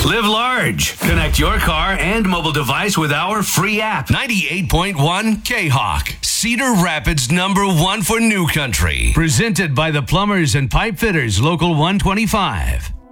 Live large. Connect your car and mobile device with our free app. 98.1 K-Hawk, Cedar Rapids #1 for New Country. Presented by the Plumbers and Pipe Fitters, Local 125.